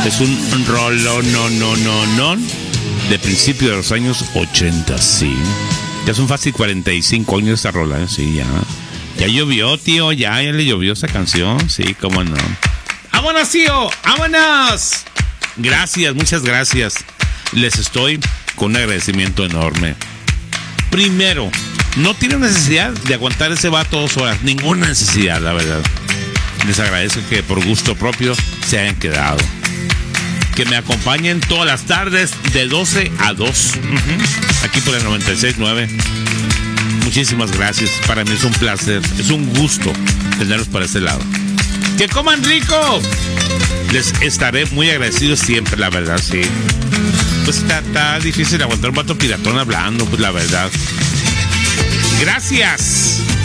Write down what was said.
Es un rolo, no, de principio de los años 80, sí. Ya son fácil 45 años esta rola, ¿eh? Sí, ya. Ya llovió, tío, ya le llovió esa canción, sí, cómo no. ¡Vámonos, tío! ¡Vámonos! Gracias, muchas gracias. Les estoy con un agradecimiento enorme. Primero, no tienen necesidad de aguantar ese vato 2 horas. Ninguna necesidad, la verdad. Les agradezco que por gusto propio se hayan quedado. Que me acompañen todas las tardes de 12 a 2. Aquí por el 96.9. Muchísimas gracias. Para mí es un placer, es un gusto tenerlos para este lado. ¡Que coman rico! Les estaré muy agradecido siempre, la verdad, sí. Pues está difícil aguantar un vato piratón hablando, pues la verdad. Gracias.